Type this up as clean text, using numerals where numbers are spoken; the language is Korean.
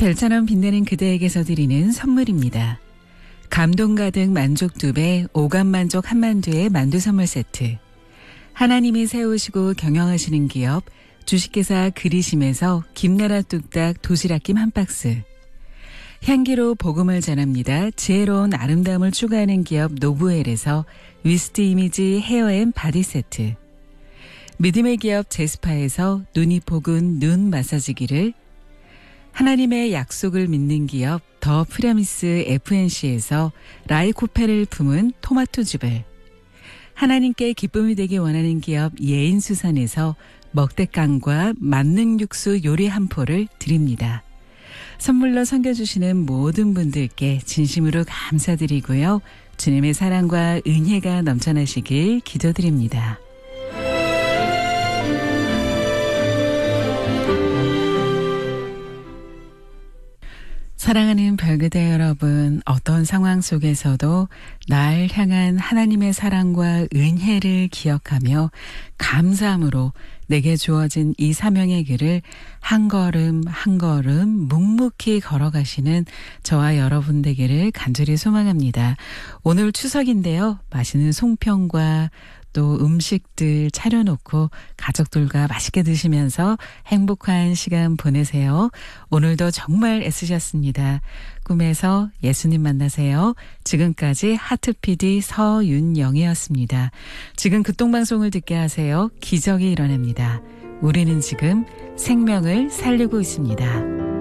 별처럼 빛나는 그대에게서 드리는 선물입니다. 감동 가득 만족 2배, 오감 만족 한만두의 만두 선물 세트. 하나님이 세우시고 경영하시는 기업 주식회사 그리심에서 김나라 뚝딱 도시락김 한 박스. 향기로 복음을 전합니다. 지혜로운 아름다움을 추구하는 기업 노브웰에서 위스트 이미지 헤어앤 바디 세트. 믿음의 기업 제스파에서 눈이 포근 눈 마사지기를, 하나님의 약속을 믿는 기업 더 프라미스 FNC에서 라이코페를 품은 토마토즙을, 하나님께 기쁨이 되기 원하는 기업 예인수산에서 먹대깡과 만능 육수 요리 한 포를 드립니다. 선물로 섬겨주시는 모든 분들께 진심으로 감사드리고요. 주님의 사랑과 은혜가 넘쳐나시길 기도드립니다. 사랑하는 별그대 여러분, 어떤 상황 속에서도 날 향한 하나님의 사랑과 은혜를 기억하며 감사함으로 내게 주어진 이 사명의 길을 한 걸음 한 걸음 묵묵히 걸어가시는 저와 여러분 되기를 간절히 소망합니다. 오늘 추석인데요. 맛있는 송편과 또 음식들 차려놓고 가족들과 맛있게 드시면서 행복한 시간 보내세요. 오늘도 정말 애쓰셨습니다. 꿈에서 예수님 만나세요. 지금까지 하트 PD 서윤영이었습니다. 지금 극동방송을 듣게 하세요. 기적이 일어납니다. 우리는 지금 생명을 살리고 있습니다.